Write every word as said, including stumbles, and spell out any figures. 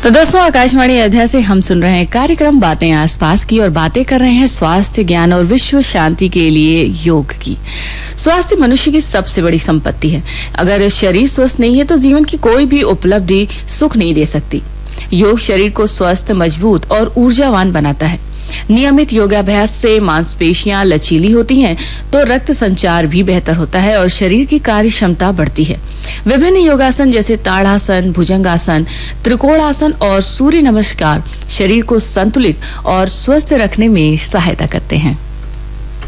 तो दोस्तों, आकाशवाणी अयोध्या से हम सुन रहे हैं कार्यक्रम बातें आसपास की और बातें कर रहे हैं स्वास्थ्य, ज्ञान और विश्व शांति के लिए योग की। स्वास्थ्य मनुष्य की सबसे बड़ी संपत्ति है। अगर शरीर स्वस्थ नहीं है तो जीवन की कोई भी उपलब्धि सुख नहीं दे सकती। योग शरीर को स्वस्थ, मजबूत और ऊर्जावान बनाता है। नियमित योगाभ्यास से मांसपेशियां लचीली होती हैं, तो रक्त संचार भी बेहतर होता है और शरीर की कार्य क्षमता बढ़ती है। विभिन्न योगासन जैसे ताड़ासन, भुजंगासन, त्रिकोणासन और सूर्य नमस्कार शरीर को संतुलित और स्वस्थ रखने में सहायता करते हैं।